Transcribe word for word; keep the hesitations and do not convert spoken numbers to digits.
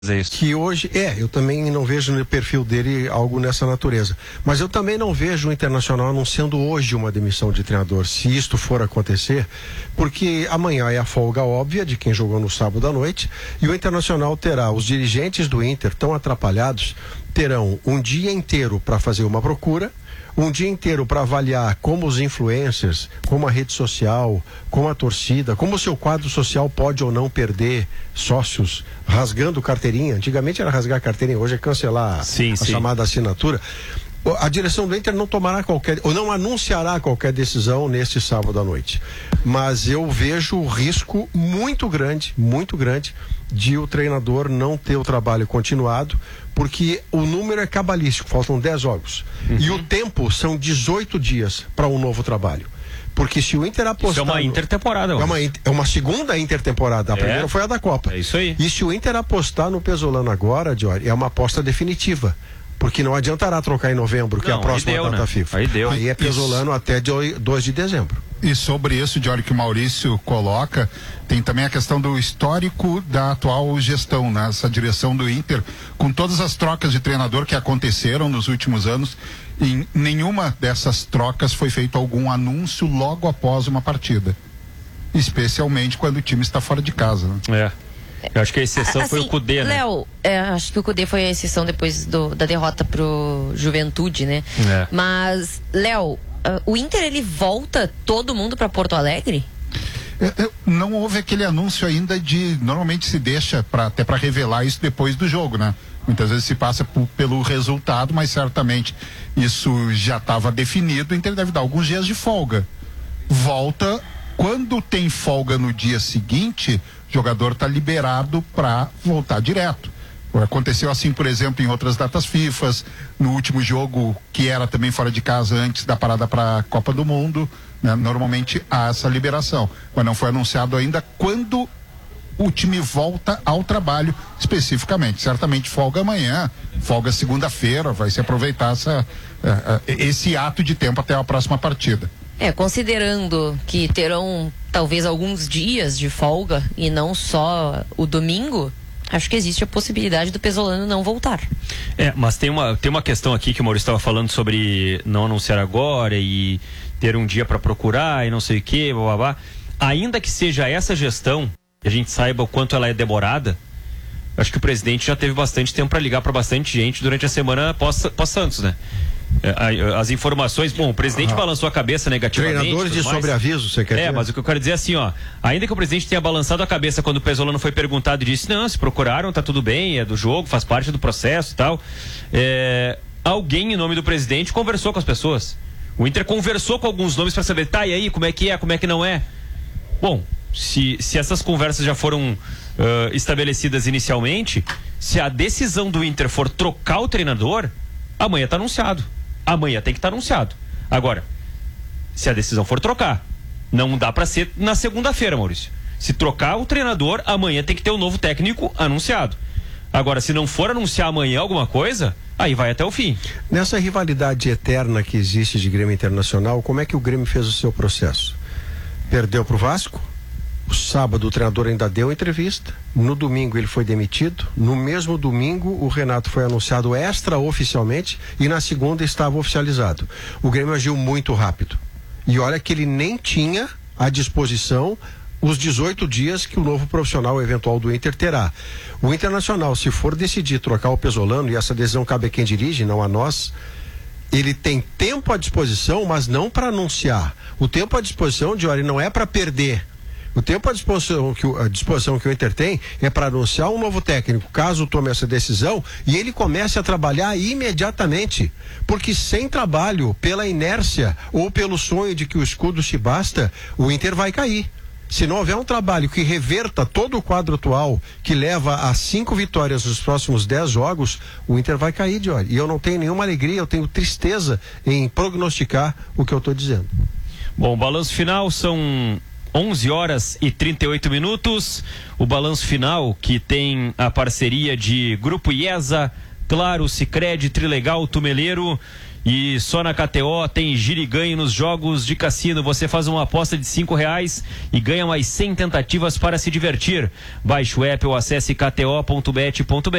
É isso. Que hoje, é, eu também não vejo no perfil dele algo nessa natureza. Mas eu também não vejo o Internacional anunciando hoje uma demissão de treinador, se isto for acontecer, porque amanhã é a folga óbvia de quem jogou no sábado à noite, e o Internacional terá, os dirigentes do Inter tão atrapalhados, terão um dia inteiro para fazer uma procura, um dia inteiro para avaliar como os influencers, como a rede social, como a torcida, como o seu quadro social pode ou não perder sócios rasgando carteirinha. Antigamente era rasgar carteirinha, hoje é cancelar sim, a sim. chamada assinatura. A direção do Inter não tomará qualquer, ou não anunciará qualquer decisão neste sábado à noite. Mas eu vejo o risco muito grande, muito grande, de o treinador não ter o trabalho continuado, porque o número é cabalístico, faltam dez jogos. Uhum. E o tempo são dezoito dias para um novo trabalho. Porque se o Inter apostar... Isso é uma intertemporada. É uma, é uma segunda intertemporada. A é. primeira foi a da Copa. É isso aí. E se o Inter apostar no Pesolano agora, Diori, é uma aposta definitiva. Porque não adiantará trocar em novembro, que não, é a próxima deu, data né? FIFA. Aí deu. Aí é Pesolano até dois de dezembro. E sobre isso, Diori, que o Maurício coloca, tem também a questão do histórico da atual gestão, nessa direção do Inter, com todas as trocas de treinador que aconteceram nos últimos anos, em nenhuma dessas trocas foi feito algum anúncio logo após uma partida. Especialmente quando o time está fora de casa. Né? É. Eu acho que a exceção assim, foi o Cudê, né? Léo, é, acho que o Cudê foi a exceção depois do, da derrota pro Juventude, né? É. Mas, Léo, uh, o Inter, ele volta todo mundo para Porto Alegre? É, é, não houve aquele anúncio ainda de... Normalmente se deixa pra, até para revelar isso depois do jogo, né? Muitas vezes se passa por, pelo resultado, mas certamente isso já estava definido, o Inter deve dar alguns dias de folga. Volta, quando tem folga no dia seguinte... O jogador está liberado para voltar direto. Aconteceu assim, por exemplo, em outras datas FIFA, no último jogo, que era também fora de casa antes da parada para a Copa do Mundo, né? Normalmente há essa liberação, mas não foi anunciado ainda quando o time volta ao trabalho especificamente. Certamente folga amanhã, folga segunda-feira, vai se aproveitar essa, uh, uh, esse ato de tempo até a próxima partida. É, considerando que terão talvez alguns dias de folga e não só o domingo, acho que existe a possibilidade do Pesolano não voltar. É, mas tem uma, tem uma questão aqui que o Maurício estava falando sobre não anunciar agora e ter um dia para procurar e não sei o que, blá, blá, blá. Ainda que seja essa gestão, que a gente saiba o quanto ela é demorada, acho que o presidente já teve bastante tempo para ligar para bastante gente durante a semana pós, pós-Santos, né? As informações, bom, o presidente ah. balançou a cabeça negativamente. Treinadores de sobreaviso, você quer é, dizer? É, mas o que eu quero dizer é assim, ó, ainda que o presidente tenha balançado a cabeça quando o Pesolano foi perguntado e disse, não, se procuraram, tá tudo bem, é do jogo, faz parte do processo e tal. É, alguém, em nome do presidente, conversou com as pessoas. O Inter conversou com alguns nomes para saber, tá, e aí, como é que é, como é que não é? Bom, se, se essas conversas já foram uh, estabelecidas inicialmente, se a decisão do Inter for trocar o treinador, amanhã tá anunciado. Amanhã tem que estar anunciado. Agora, se a decisão for trocar, não dá para ser na segunda-feira, Maurício. Se trocar o treinador, amanhã tem que ter um novo técnico anunciado. Agora, se não for anunciar amanhã alguma coisa, aí vai até o fim. Nessa rivalidade eterna que existe de Grêmio Internacional, como é que o Grêmio fez o seu processo? Perdeu pro Vasco? O sábado o treinador ainda deu entrevista, no domingo ele foi demitido, no mesmo domingo o Renato foi anunciado extraoficialmente e na segunda estava oficializado. O Grêmio agiu muito rápido. E olha que ele nem tinha à disposição os dezoito dias que o novo profissional eventual do Inter terá. O Internacional, se for decidir trocar o Pesolano, e essa decisão cabe a quem dirige, não a nós, ele tem tempo à disposição, mas não para anunciar. O tempo à disposição, Diori, não é para perder. O tempo à disposição que, a disposição que o Inter tem é para anunciar um novo técnico, caso tome essa decisão, e ele comece a trabalhar imediatamente. Porque sem trabalho, pela inércia ou pelo sonho de que o escudo se basta, o Inter vai cair. Se não houver um trabalho que reverta todo o quadro atual, que leva a cinco vitórias nos próximos dez jogos, o Inter vai cair, Diori. E eu não tenho nenhuma alegria, eu tenho tristeza em prognosticar o que eu estou dizendo. Bom, balanço final são onze horas e trinta e oito minutos. O balanço final que tem a parceria de Grupo IESA, Claro, Sicredi, Trilegal, Tumeleiro E só na K T O tem gira e ganho nos jogos de cassino. Você faz uma aposta de cinco reais e ganha mais cem tentativas para se divertir. Baixe o app ou acesse k t o ponto bet ponto b r.